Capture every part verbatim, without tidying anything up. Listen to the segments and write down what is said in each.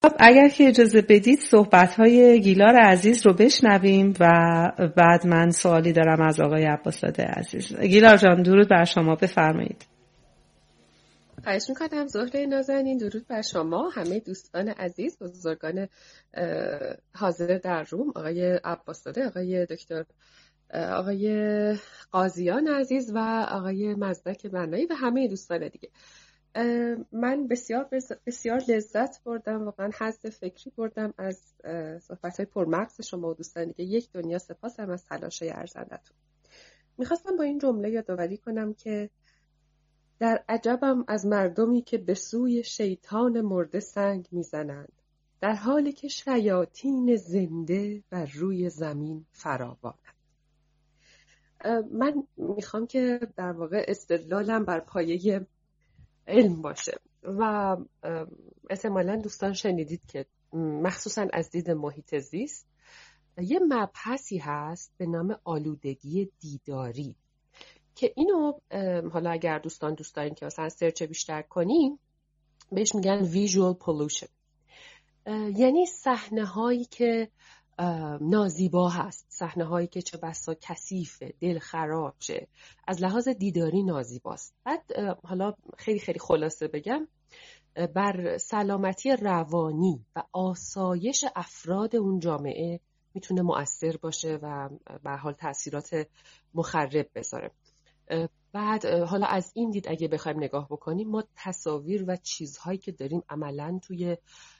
اگر که اجازه بدید صحبت‌های گیلار عزیز رو بشنویم و بعد من سوالی دارم از آقای عباس‌زاده عزیز. گیلار جان درود بر شما، بفرمایید. خواهش میکنم زهره نازنین. درود بر شما، همه دوستان عزیز، بزرگان حاضر در روم، آقای عباس‌زاده، آقای دکتر، آقای قاضیان عزیز و آقای مزدک بنایی و همه دوستان دیگه. من بسیار بسیار لذت بردم، واقعا حظ فکری بردم از صحبت‌های پرمغز شما و دوستان دیگه. یک دنیا سپاسم از تلاش ارزندتون. میخواستم با این جمله یادآوری کنم که در عجبم از مردمی که به سوی شیطان مرده سنگ میزنند، در حالی که شیاطین زنده بر روی زمین فراوانند. من میخوام که در واقع استدلالم بر پایه علم باشه و احتمالاً دوستان شنیدید که مخصوصاً از دید محیط زیست یه مبحثی هست به نام آلودگی دیداری که اینو حالا اگر دوستان دوست دارین که مثلا سرچ بیشتر کنیم بهش میگن ویژوال پولوشن، یعنی صحنه هایی که نازیبا هست، صحنه هایی که چه بسا کثیفه، دلخراشه، از لحاظ دیداری نازیباست. بعد حالا خیلی خیلی خلاصه بگم، بر سلامتی روانی و آسایش افراد اون جامعه میتونه مؤثر باشه و به هر حال تأثیرات مخرب بذاره. بعد حالا از این دید اگه بخوایم نگاه بکنیم، ما تصاویر و چیزهایی که داریم عملاً توی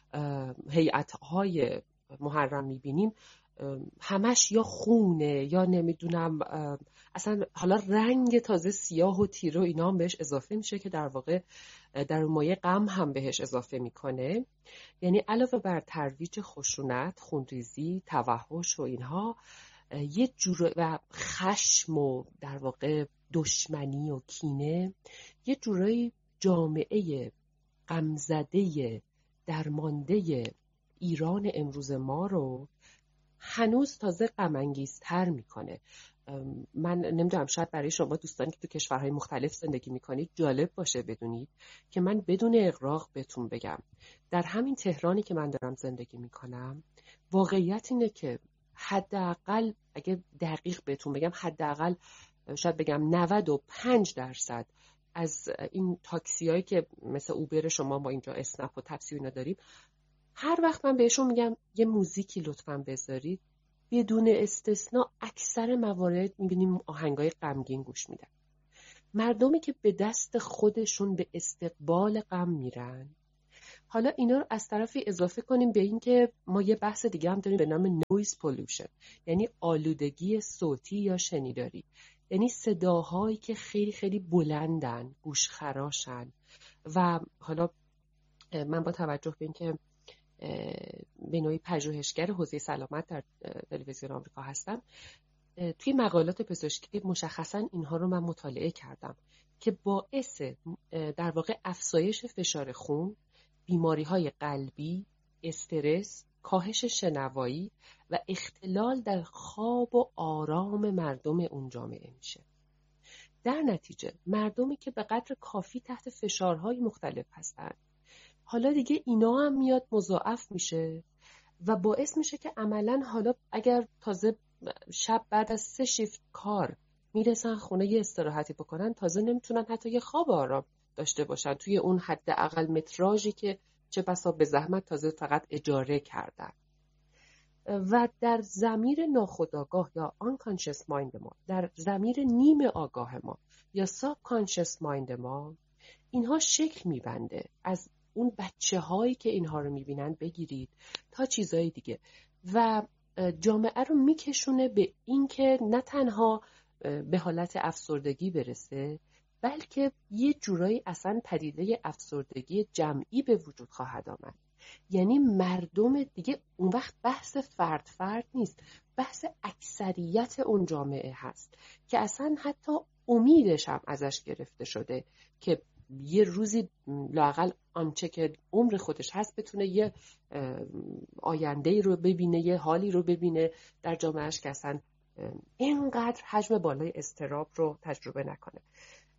هیئت‌های محرم میبینیم همش یا خونه یا نمیدونم اصلا حالا رنگ تازه سیاه و تیره و اینا هم بهش اضافه میشه که در واقع در مایه غم هم بهش اضافه میکنه. یعنی علاوه بر ترویج خشونت، خونریزی، توحش و اینها، یه جور و خشم و در واقع دشمنی و کینه، یه جورایی جامعه غمزده درمانده ایران امروز ما رو هنوز تازه غم انگیزتر میکنه. من نمیدونم، شاید برای شما دوستانی که تو کشورهای مختلف زندگی میکنید جالب باشه بدونید که من بدون اغراق بهتون بگم در همین تهرانی که من دارم زندگی میکنم، واقعیت اینه که حداقل اگه دقیق بهتون بگم حداقل شاید بگم نود و پنج درصد از این تاکسیایی که مثل اوبر شما ما اینجا اسنپ و تپسی اینا داریم، هر وقت من بهشون میگم یه موزیکی لطفاً بذارید، بدون استثناء اکثر موارد میبینیم آهنگای غمگین گوش میدن. مردمی که به دست خودشون به استقبال غم میرن. حالا اینا رو از طرفی اضافه کنیم به این که ما یه بحث دیگه هم داریم به نام نویز پولوشن، یعنی آلودگی صوتی یا شنیداری، یعنی صداهایی که خیلی خیلی بلندن، گوشخراشن. و حالا من با توجه به این که به نوعی پژوهشگر حوزه سلامت در تلویزیون آمریکا هستم، توی مقالات پزشکی مشخصا اینها رو من مطالعه کردم که باعث در واقع افزایش فشار خون، بیماری‌های قلبی، استرس، کاهش شنوایی و اختلال در خواب و آرام مردم اون جامعه میشه. در نتیجه مردمی که به قدر کافی تحت فشارهای مختلف هستند، حالا دیگه اینا هم میاد مضاعف میشه و باعث میشه که عملاً حالا اگر تازه شب بعد از سه شیفت کار میرسن خونه یه استراحتی بکنن، تازه نمیتونن حتی یه خواب آرام داشته باشن توی اون حد اقل متراژی که چه بسا به زحمت تازه فقط اجاره کردن. و در ضمیر ناخودآگاه یا unconscious mind ما، در ضمیر نیم آگاه ما یا subconscious mind ما، اینها شکل میبنده. از اون بچه هایی که اینها رو میبینن بگیرید تا چیزهای دیگه، و جامعه رو میکشونه به این که نه تنها به حالت افسردگی برسه، بلکه یه جورایی اصلا پدیده افسردگی جمعی به وجود خواهد آمد. یعنی مردم دیگه اون وقت بحث فرد فرد نیست، بحث اکثریت اون جامعه هست که اصلا حتی امیدش هم ازش گرفته شده که یه روزی لااقل آنچه که عمر خودش هست بتونه یه آینده‌ای رو ببینه، یه حالی رو ببینه در جامعهش که اصلا اینقدر حجم بالای اضطراب رو تجربه نکنه.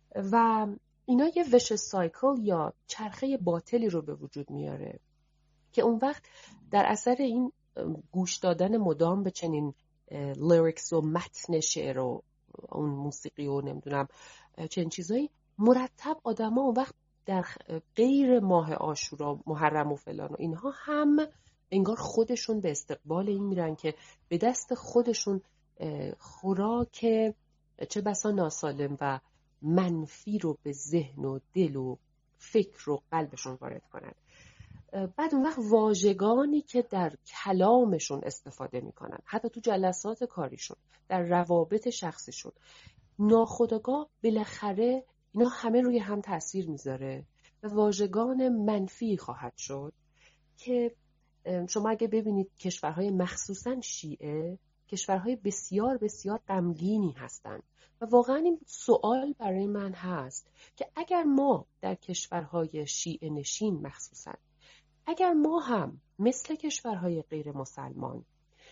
و اینا یه وش سایکل یا چرخه باطلی رو به وجود میاره که اون وقت در اثر این گوش دادن مدام به چنین لیریکس و متن شعر و اون موسیقی و نمیدونم چنین چیزایی، مرتب آدم ها اون وقت در غیر ماه عاشورا، محرم و فلان و اینها هم انگار خودشون به استقبال این میرن که به دست خودشون خوراک چه بسا ناسالم و منفی رو به ذهن و دل و فکر و قلبشون وارد کنن. بعد اون وقت واژگانی که در کلامشون استفاده میکنن، حتی تو جلسات کاریشون، در روابط شخصیشون، ناخودآگاه بالاخره اینا همه روی هم تأثیر میذاره و واژگان منفی خواهد شد که شما اگه ببینید کشورهای مخصوصاً شیعه کشورهای بسیار بسیار غمگینی هستند و واقعاً این سوال برای من هست که اگر ما در کشورهای شیعه نشین مخصوصاً اگر ما هم مثل کشورهای غیر مسلمان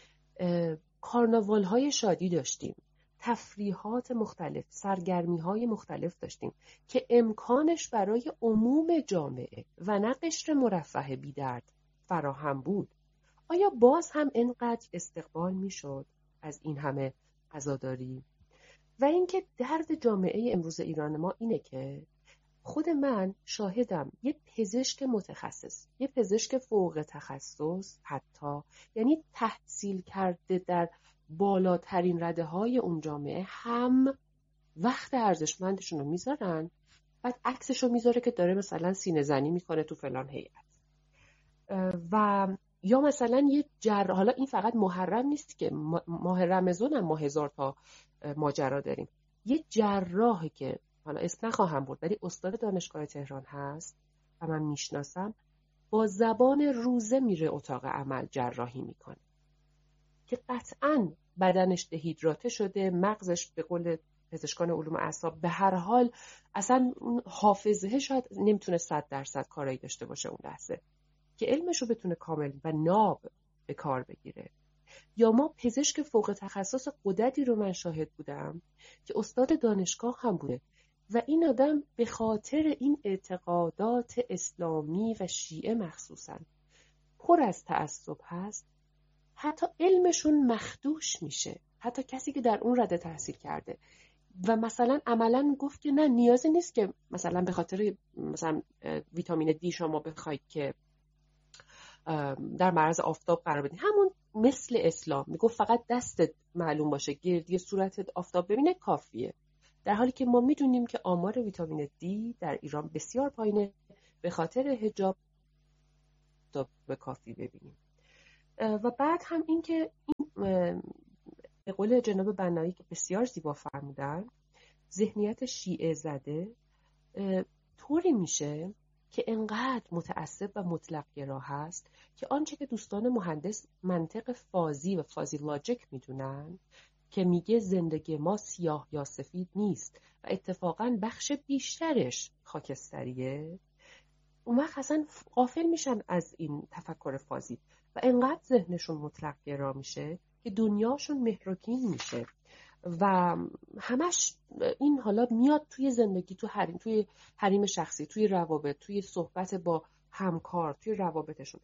کارناوال‌های شادی داشتیم، تفریحات مختلف، سرگرمی‌های مختلف داشتیم که امکانش برای عموم جامعه و نه قشر مرفه بی‌درد فراهم بود، آیا باز هم اینقدر استقبال میشد از این همه عزاداری؟ و اینکه درد جامعه امروز ایران ما اینه که خود من شاهدم یه پزشک متخصص، یه پزشک فوق تخصص حتی، یعنی تحصیل کرده در بالاترین رده های اون جامعه، هم وقت ارزشمندشون رو میذارن، بعد عکسش رو میذاره که داره مثلا سینه زنی میکنه تو فلان هیئت. و یا مثلا یه جراح، حالا این فقط محرم نیست که ماه رمضان هم ما هزار تا ماجرا داریم، یه جراحی که حالا اسم نخواهم برد ولی استاد دانشگاه تهران هست و من میشناسم، با زبان روزه میره اتاق عمل جراحی میکنه که قطعاً بدنش دهیدراته شده، مغزش به قول پزشکان علوم اعصاب به هر حال اصلا حافظه شاید نمیتونه صد درصد کارایی داشته باشه اون لحظه که علمشو بتونه کامل و ناب به کار بگیره. یا ما پزشک فوق تخصص غددی رو من شاهد بودم که استاد دانشگاه هم بوده و این آدم به خاطر این اعتقادات اسلامی و شیعه مخصوصا پر از تعصب هست، حتی علمشون مخدوش میشه، حتی کسی که در اون رده تحصیل کرده و مثلا عملا گفت که نه نیازی نیست که مثلا به خاطر مثلا ویتامین دی شما بخواید که در معرض آفتاب قرار بدین، همون مثل اسلام میگفت فقط دستت معلوم باشه، گردی صورتت آفتاب ببینه کافیه، در حالی که ما میدونیم که آمار ویتامین دی در ایران بسیار پایینه به خاطر حجاب به کافی ببینیم. و بعد هم این که این به قول جناب بنایی که بسیار زیبا فرمودن، ذهنیت شیعه زده طوری میشه که انقدر متعصب و مطلق گرا هست که آنچه که دوستان مهندس منطق فازی و فازی لاجیک میدونن که میگه زندگی ما سیاه یا سفید نیست و اتفاقاً بخش بیشترش خاکستریه، اون وقت اصلا غافل میشن از این تفکر فازی و انقدر ذهنشون مطلق گرا میشه که دنیاشون مهرکین میشه و همش این حالا میاد توی زندگی، توی حریم، توی حریم شخصی، توی روابط، توی صحبت با همکار، توی روابطشون.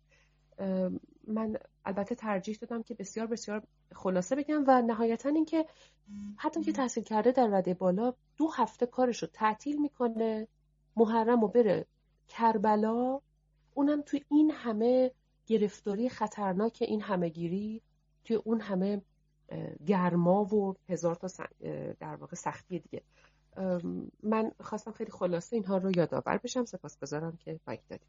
من البته ترجیح دادم که بسیار بسیار خلاصه بگم و نهایتا این که حتی که تحصیل کرده در رده بالا دو هفته کارشو تعطیل میکنه، محرم و بره کربلا، اونم توی این همه گرفتاری خطرناک، این همه گیری، توی اون همه گرما و هزار تا در واقع سختی دیگه. من خواستم خیلی خلاصه اینها رو یادآور بشم. سپاسگزارم که مایک دادید.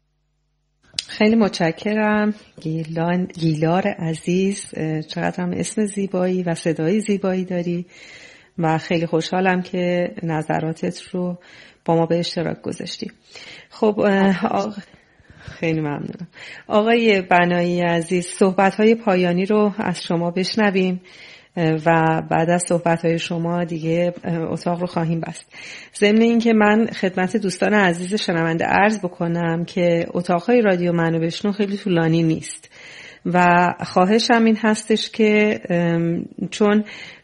خیلی متشکرم گیلان، گیلار عزیز، چقدر هم اسم زیبایی و صدای زیبایی داری و خیلی خوشحالم که نظراتت رو با ما به اشتراک گذاشتی. خب آقا خیلی ممنونم. آقای بنایی عزیز، صحبت‌های پایانی رو از شما بشنویم و بعد از صحبت‌های شما دیگه اتاق رو خواهیم بست. ضمن این که من خدمت دوستان عزیز شنونده عرض بکنم که اتاق‌های رادیو منو بشنو خیلی طولانی نیست و خواهشم این هستش که چون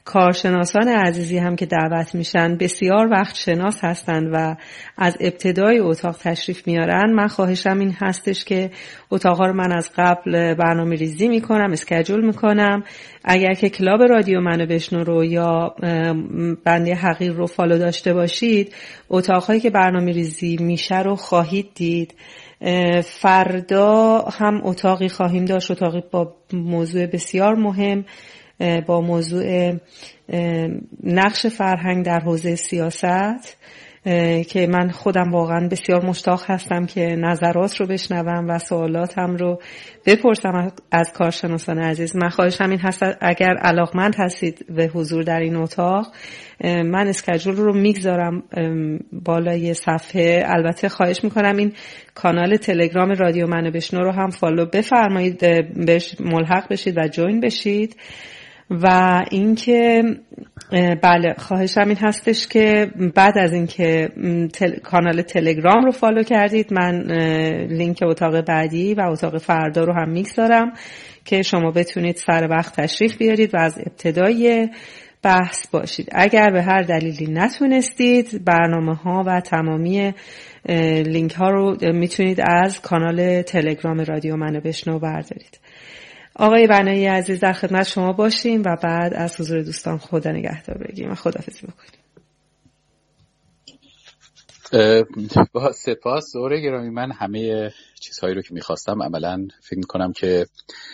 کارشناسان عزیزی هم که دعوت میشن بسیار وقت شناس هستن و از ابتدای اتاق تشریف میارن. من خواهشم این هستش که اتاقا رو من از قبل برنامه ریزی میکنم، اسکیجول میکنم. اگر که کلاب رادیو منو بشنو رو یا بنده حقیر رو فالو داشته باشید، اتاقهایی که برنامه ریزی میشه رو خواهید دید. فردا هم اتاقی خواهیم داشت، اتاقی با موضوع بسیار مهم، با موضوع نقش فرهنگ در حوزه سیاست که من خودم واقعا بسیار مشتاق هستم که نظرات رو بشنوم و سوالاتم رو بپرسم از کارشناسان عزیز. من خواهشم این هست اگر علاقمند هستید به حضور در این اتاق، من اسکیجول رو میگذارم بالای صفحه. البته خواهش میکنم این کانال تلگرام رادیو منو بشنو رو هم فالو بفرمایید، بهش ملحق بشید و جوین بشید. و اینکه بله خواهشم این هستش که بعد از اینکه تل... کانال تلگرام رو فالو کردید، من لینک اتاق بعدی و اتاق فردا رو هم میگذارم که شما بتونید سر وقت تشریف بیارید و از ابتدای بحث باشید. اگر به هر دلیلی نتونستید، برنامه ها و تمامی لینک ها رو میتونید از کانال تلگرام رادیو منو بشنو بردارید. آقای بنایی عزیز در خدمت شما باشیم و بعد از حضور دوستان خدا نگهدار بگیم و خداحافظی بکنیم. با سپاس زهره گرامی. من همه چیزهایی رو که میخواستم عملا فکر میکنم که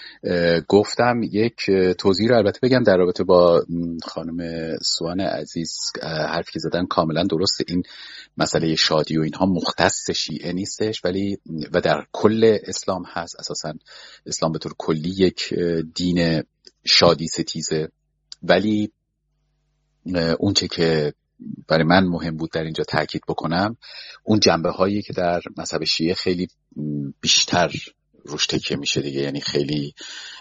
گفتم. یک توضیح رو البته بگم در رابطه با خانم سوان عزیز، حرفی که زدن کاملا درسته. این مسئله شادی و اینها مختص شیعه نیستش، ولی و در کل اسلام هست. اساسا اسلام به طور کلی یک دین شادی ستیزه، ولی اون چه که برای من مهم بود در اینجا تاکید بکنم، اون جنبه هایی که در مذهب شیعه خیلی بیشتر روش تکیه میشه دیگه. یعنی خیلی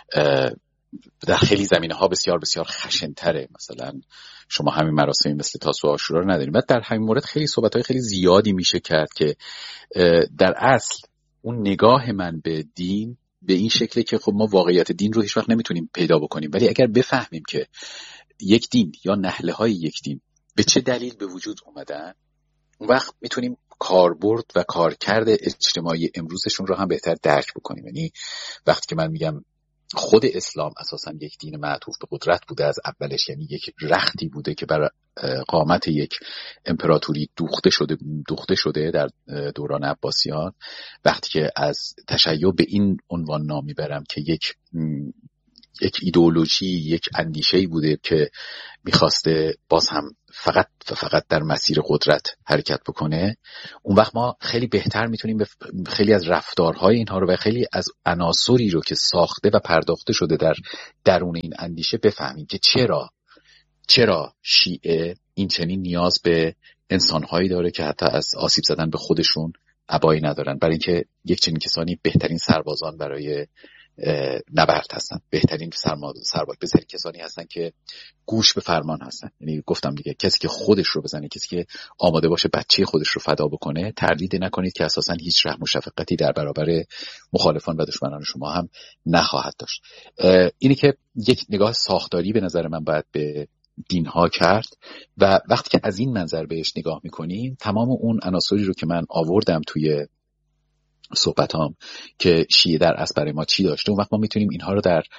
در خیلی زمینه ها بسیار بسیار خشن‌تره. مثلا شما همین مراسمی مثل تاسوعا و عاشورا رو نداریم. بعد در همین مورد خیلی صحبت‌های خیلی زیادی میشه کرد که در اصل اون نگاه من به دین به این شکله که خب ما واقعیت دین رو هیچ وقت نمیتونیم پیدا بکنیم، ولی اگر بفهمیم که یک دین یا نهله‌های یک دین به چه دلیل به وجود اومدن، اون وقت میتونیم کاربرد و کارکرد اجتماعی امروزشون رو هم بهتر درک بکنیم. یعنی وقتی که من میگم خود اسلام اساساً یک دین معطوف به قدرت بوده از اولش، یعنی یک رختی بوده که بر قامت یک امپراتوری دوخته شده دوخته شده در دوران عباسیان. وقتی که از تشیع به این عنوان نام میبرم که یک یک ایدئولوژی، یک اندیشه‌ای بوده که میخواسته باز هم فقط و فقط در مسیر قدرت حرکت بکنه، اون وقت ما خیلی بهتر میتونیم خیلی از رفتارهای اینها رو و خیلی از عناصری رو که ساخته و پرداخته شده در درون این اندیشه بفهمیم که چرا چرا شیعه این چنین نیاز به انسانهایی داره که حتی از آسیب زدن به خودشون ابایی ندارن، برای اینکه یک چنین کسانی بهترین سربازان برای نبرد هستن، بهترین سرباز بهترین کسانی هستن که گوش به فرمان هستن. یعنی گفتم دیگه، کسی که خودش رو بزنه، کسی که آماده باشه بچه خودش رو فدا بکنه، تردید نکنید که اساسا هیچ رحم و شفقتی در برابر مخالفان و دشمنان شما هم نخواهد داشت. اینی که یک نگاه ساختاری به نظر من باید به دین ها کرد و وقتی که از این منظر بهش نگاه میکنیم، تمام اون عناصری رو که من آوردم توی صحبتام که شیعه در اصل برای ما چی داشته، اون وقت ما میتونیم اینها رو در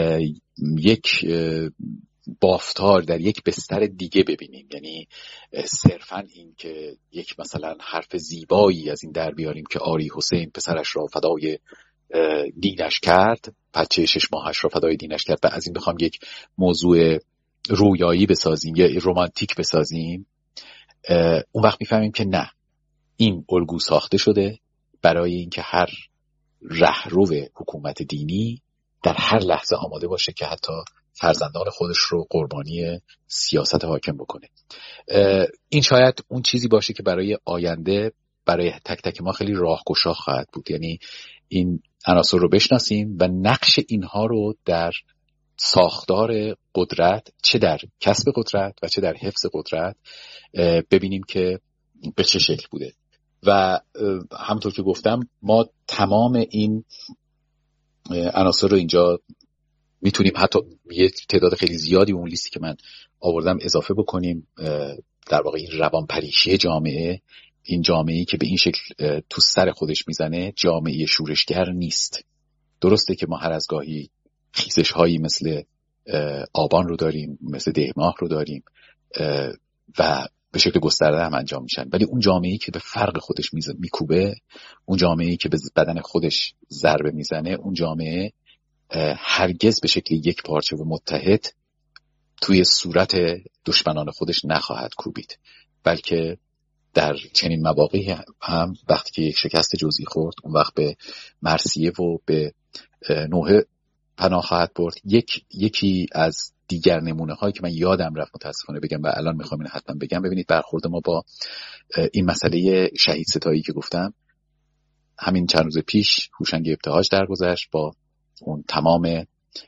یک بافتار، در یک بستر دیگه ببینیم. یعنی صرفاً این که یک مثلا حرف زیبایی از این در بیاریم که آری حسین پسرش را فدای دینش کرد، بچه شش ماهش را فدای دینش کرد، و از این بخوام یک موضوع رویایی بسازیم یا رمانتیک بسازیم، اون وقت میفهمیم که نه، این الگو ساخته شده برای اینکه هر رهرو حکومت دینی در هر لحظه آماده باشه که حتی فرزندان خودش رو قربانی سیاست حاکم بکنه. این شاید اون چیزی باشه که برای آینده برای تک تک ما خیلی راهگشا خواهد بود. یعنی این عناصر رو بشناسیم و نقش اینها رو در ساختار قدرت، چه در کسب قدرت و چه در حفظ قدرت، ببینیم که به چه شکل بوده. و همونطور که گفتم ما تمام این عناصر رو اینجا میتونیم حتی یه تعداد خیلی زیادی اون لیستی که من آوردم اضافه بکنیم. در واقع این روانپریشی جامعه، این جامعه‌ای که به این شکل تو سر خودش میزنه، جامعه شورشگر نیست. درسته که ما هر از گاهی خیزش هایی مثل آبان رو داریم، مثل دیهماه رو داریم و به شکل گسترده هم انجام میشن، ولی اون جامعه‌ای که به فرق خودش میکوبه، اون جامعه‌ای که به بدن خودش ضربه میزنه، اون جامعه هرگز به شکل یک پارچه و متحد توی صورت دشمنان خودش نخواهد کوبید، بلکه در چنین مواقعی هم وقتی که یک شکست جزئی خورد، اون وقت به مرثیه و به نوحه پناه خواهد برد. یک یکی از دیگر نمونه هایی که من یادم رفت متاسفانه بگم و الان میخوام اینو حتما بگم، ببینید برخورد ما با این مسئله شهید ستایی که گفتم همین چند روز پیش هوشنگ ابتهاج درگذشت با اون تمام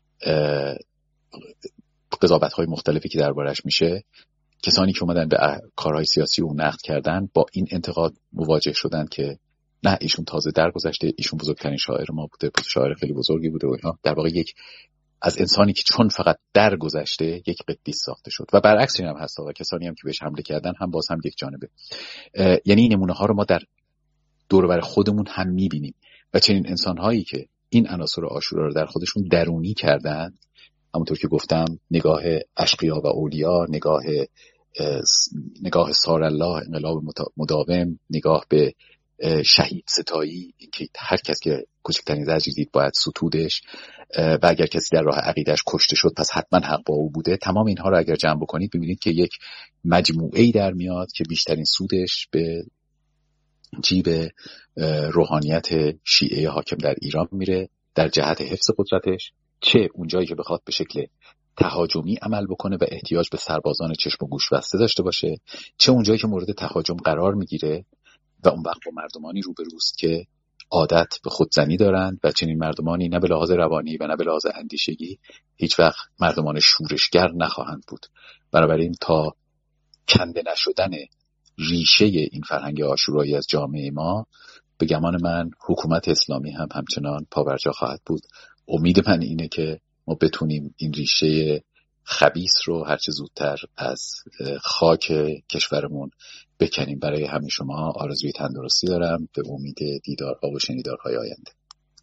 قضاوت های مختلفی که دربارش میشه. کسانی که اومدن به کارهای سیاسی او نقد کردن با این انتقاد مواجه شدن که نه ایشون تازه درگذشته، ایشون بزرگترین شاعر ما بوده، شاعر خیلی بزرگی بوده و اینا. در واقع یک از انسانی که چون فقط درگذشته یک قدیس ساخته شد و برعکس این هم هست و کسانی هم که بهش حمله کردن هم باز هم یک جانبه. یعنی این نمونه ها رو ما در دور و بر خودمون هم میبینیم و چنین انسان هایی که این عناصر عاشورا رو در خودشون درونی کردن، همونطور که گفتم نگاه اشقیا و اولیا، نگاه نگاه سار الله، انقلاب مداوم، نگاه به شهید ستایی، اینکه هر کس که کوچکترین زجری دید باید ستودش و اگر کسی در راه عقیدهش کشته شد پس حتما حق با او بوده. تمام اینها رو اگر جمع بکنید ببینید که یک مجموعه‌ای در میاد که بیشترین سودش به جیب روحانیت شیعه حاکم در ایران میره در جهت حفظ قدرتش، چه اونجایی که بخواد به شکل تهاجمی عمل بکنه و احتیاج به سربازان چشم و گوش بسته داشته باشه، چه اونجایی که مورد تهاجم قرار میگیره و اون وقت با مردمانی روبروست که عادت به خودزنی دارند و چنین مردمانی نه به لحاظ روانی و نه به لحاظ اندیشگی هیچ وقت مردمان شورشگر نخواهند بود. بنابراین تا کنده نشدن ریشه این فرهنگ عاشورایی از جامعه ما، به گمان من حکومت اسلامی هم همچنان پابرجا خواهد بود. امید من اینه که ما بتونیم این ریشه خبیث رو هرچه زودتر از خاک کشورمون بکنیم. برای همه شما آرزوی تندرستی دارم، به امید دیدارها و شنیدارهای آینده.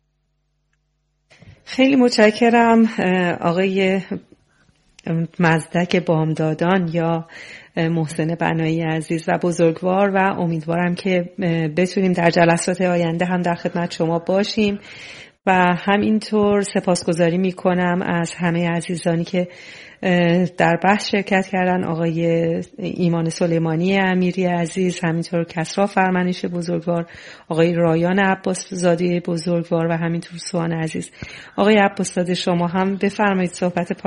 خیلی متشکرم آقای مزدک بامدادان یا محسن بنایی عزیز و بزرگوار، و امیدوارم که بتونیم در جلسات آینده هم در خدمت شما باشیم و همینطور سپاسگزاری میکنم از همه عزیزانی که در بحث شرکت کردن، آقای ایمان سلیمانی امیری عزیز، همینطور کسرا فرمانش بزرگوار، آقای رایان عباس زاده بزرگوار و همینطور سوان عزیز. آقای عباس زاده شما هم بفرمایید صحبت